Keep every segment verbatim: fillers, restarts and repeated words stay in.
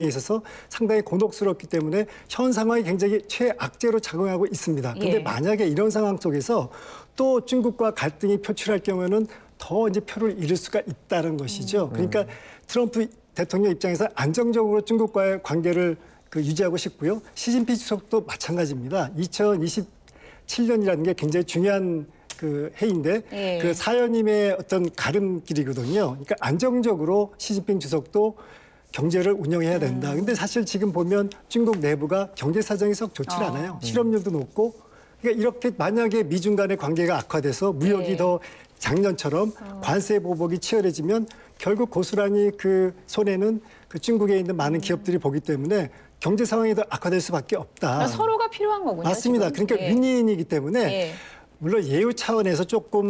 있어서 상당히 곤혹스럽기 때문에 현 상황이 굉장히 최악재로 작용하고 있습니다. 그런데 예. 만약에 이런 상황 속에서 또 중국과 갈등이 표출할 경우에는 더 이제 표를 잃을 수가 있다는 것이죠. 음. 그러니까 트럼프 대통령 입장에서 안정적으로 중국과의 관계를 그 유지하고 싶고요. 시진핑 주석도 마찬가지입니다. 이천이십칠 년이라는 게 굉장히 중요한 그 해인데 예. 그 사연임의 어떤 가름길이거든요. 그러니까 안정적으로 시진핑 주석도 경제를 운영해야 된다. 근데 사실 지금 보면 중국 내부가 경제 사정이 썩 좋지 어. 않아요. 실업률도 높고. 그러니까 이렇게 만약에 미중 간의 관계가 악화돼서 무역이 네. 더 작년처럼 관세 보복이 치열해지면 결국 고스란히 그 손해는 그 중국에 있는 많은 기업들이 보기 때문에 경제 상황이 더 악화될 수밖에 없다. 그러니까 서로가 필요한 거군요. 맞습니다. 지금. 그러니까 예. 윈윈이기 때문에 예. 물론 예우 차원에서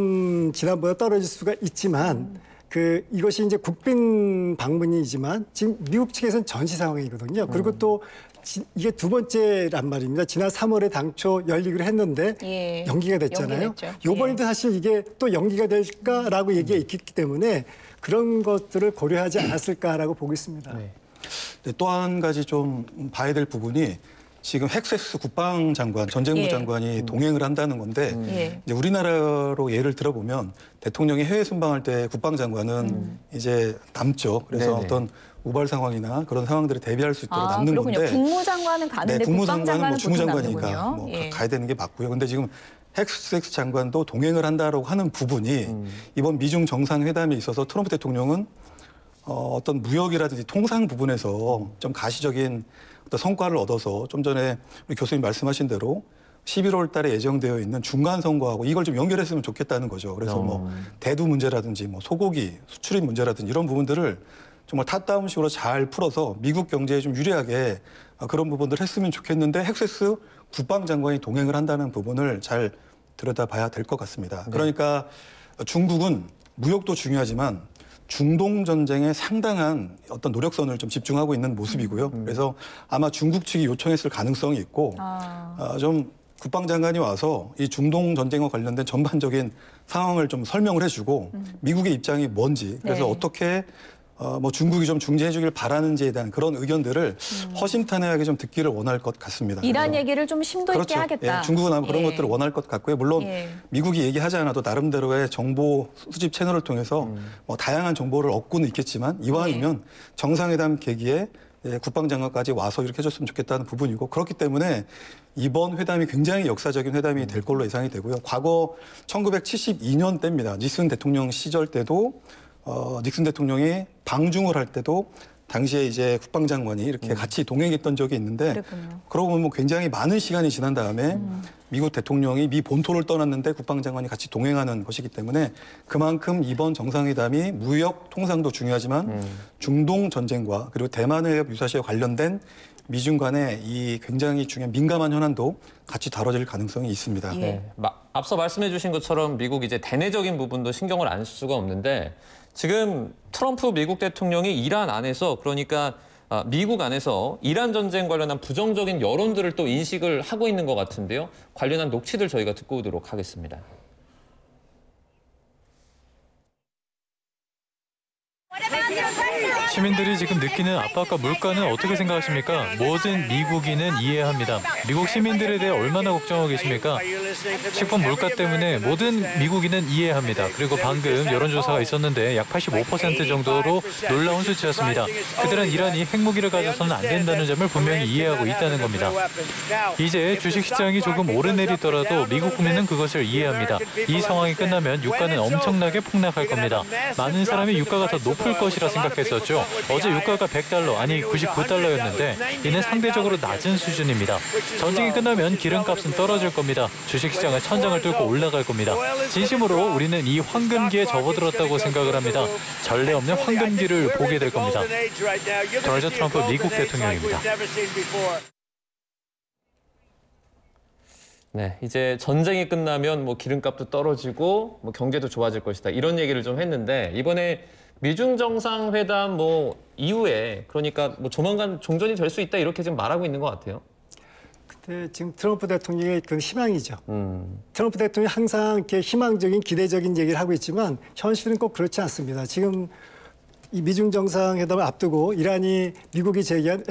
조금 지난보다 떨어질 수가 있지만 음. 그 이것이 이제 국빈 방문이지만 지금 미국 측에서는 전시 상황이거든요. 그리고 또 지, 이게 두 번째란 말입니다. 지난 삼월에 당초 열리기로 했는데 예. 연기가 됐잖아요. 연기됐죠. 이번에도 예. 사실 이게 또 연기가 될까라고 얘기가 있기 때문에 그런 것들을 고려하지 않았을까라고 보고 있습니다. 네. 네, 또 한 가지 좀 봐야 될 부분이 지금 헥세스 국방장관, 전쟁부 예. 장관이 동행을 한다는 건데 예. 이제 우리나라로 예를 들어보면 대통령이 해외 순방할 때 국방장관은 음. 이제 남죠. 그래서 네네. 어떤 우발 상황이나 그런 상황들을 대비할 수 있도록 아, 남는 그렇군요. 건데 국무장관은 가는데 네, 국무장관은 국방장관은 뭐 보통 주무장관이니까 남는군요. 뭐 예. 가야 되는 게 맞고요. 근데 지금 헥세스 장관도 동행을 한다라고 하는 부분이 음. 이번 미중 정상회담에 있어서 트럼프 대통령은 어, 어떤 무역이라든지 통상 부분에서 좀 가시적인 어떤 성과를 얻어서 좀 전에 우리 교수님 말씀하신 대로 십일월 달에 예정되어 있는 중간 선거하고 이걸 좀 연결했으면 좋겠다는 거죠. 그래서 어. 뭐 대두 문제라든지 뭐 소고기 수출입 문제라든지 이런 부분들을 정말 탑다운식으로 잘 풀어서 미국 경제에 좀 유리하게 그런 부분들을 했으면 좋겠는데 헥세스 국방장관이 동행을 한다는 부분을 잘 들여다봐야 될 것 같습니다. 네. 그러니까 중국은 무역도 중요하지만 중동 전쟁에 상당한 어떤 노력선을 좀 집중하고 있는 모습이고요. 음. 그래서 아마 중국 측이 요청했을 가능성이 있고 아. 아, 좀 국방장관이 와서 이 중동 전쟁과 관련된 전반적인 상황을 좀 설명을 해주고 음. 미국의 입장이 뭔지 그래서 네. 어떻게 어, 뭐 중국이 좀 중재해주길 바라는지에 대한 그런 의견들을 음. 허심탄회하게 좀 듣기를 원할 것 같습니다. 이란 그래서 얘기를 좀 심도 있게 그렇죠. 하겠다. 예, 중국은 아마 그런 예. 것들을 원할 것 같고요. 물론 예. 미국이 얘기하지 않아도 나름대로의 정보 수집 채널을 통해서 음. 뭐 다양한 정보를 얻고는 있겠지만 이왕이면 정상회담 계기에 예, 국방장관까지 와서 이렇게 해줬으면 좋겠다는 부분이고 그렇기 때문에 이번 회담이 굉장히 역사적인 회담이 될 걸로 예상이 되고요. 과거 천구백칠십이 년 때입니다. 닉슨 대통령 시절 때도 어, 닉슨 대통령이 방중을 할 때도 당시에 이제 국방장관이 이렇게 음. 같이 동행했던 적이 있는데 그랬군요. 그러고 보면 굉장히 많은 시간이 지난 다음에 음. 미국 대통령이 미 본토를 떠났는데 국방장관이 같이 동행하는 것이기 때문에 그만큼 이번 정상회담이 무역 통상도 중요하지만 음. 중동 전쟁과 그리고 대만 해협 유사시와 관련된 미중 간의 이 굉장히 중요한 민감한 현안도 같이 다뤄질 가능성이 있습니다. 예. 네. 마, 앞서 말씀해 주신 것처럼 미국 이제 대내적인 부분도 신경을 안 쓸 수가 없는데 지금 트럼프 미국 대통령이 이란 안에서 그러니까 아, 미국 안에서 이란 전쟁 관련한 부정적인 여론들을 또 인식을 하고 있는 것 같은데요. 관련한 녹취들 저희가 듣고 오도록 하겠습니다. 시민들이 지금 느끼는 압박과 물가는 어떻게 생각하십니까? 뭐든 미국인은 이해합니다. 미국 시민들에 대해 얼마나 걱정하고 계십니까? 식품 물가 때문에 모든 미국인은 이해합니다. 그리고 방금 여론조사가 있었는데 약 팔십오 퍼센트 정도로 놀라운 수치였습니다. 그들은 이란이 핵무기를 가져서는 안 된다는 점을 분명히 이해하고 있다는 겁니다. 이제 주식시장이 조금 오르내리더라도 미국 국민은 그것을 이해합니다. 이 상황이 끝나면 유가는 엄청나게 폭락할 겁니다. 많은 사람이 유가가 더 높을 것이라 생각했었죠. 어제 유가가 백 달러, 아니 구십구 달러였는데 이는 상대적으로 낮은 수준입니다. 전쟁이 끝나면 기름값은 떨어질 겁니다. 주식시장은 천장을 뚫고 올라갈 겁니다. 진심으로 우리는 이 황금기에 접어들었다고 생각을 합니다. 전례 없는 황금기를 보게 될 겁니다. 도널드 트럼프 미국 대통령입니다. 네, 이제 전쟁이 끝나면 뭐 기름값도 떨어지고 뭐 경제도 좋아질 것이다. 이런 얘기를 좀 했는데 이번에 미중 정상회담 뭐 이후에 그러니까 뭐 조만간 종전이 될 수 있다 이렇게 지금 말하고 있는 것 같아요. 근데 지금 트럼프 대통령의 그 희망이죠. 음. 트럼프 대통령이 항상 이렇게 희망적인 기대적인 얘기를 하고 있지만 현실은 꼭 그렇지 않습니다. 지금 이 미중 정상회담을 앞두고 이란이 미국이 제기한